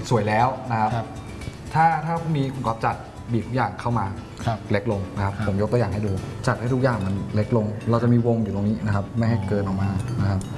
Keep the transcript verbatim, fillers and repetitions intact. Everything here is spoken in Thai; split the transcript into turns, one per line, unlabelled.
สวยแล้วนะครับถ้าถ้ามีคุณก๊อฟจัดบีบทุกอย่างเข้ามาเล็กลงนะครับผมยกตัวอย่างให้ดูจัดให้ทุกอย่างมันเล็กลงเราจะมีวงอยู่ตรงนี้นะครับไม่ให้เกินออกมานะครับ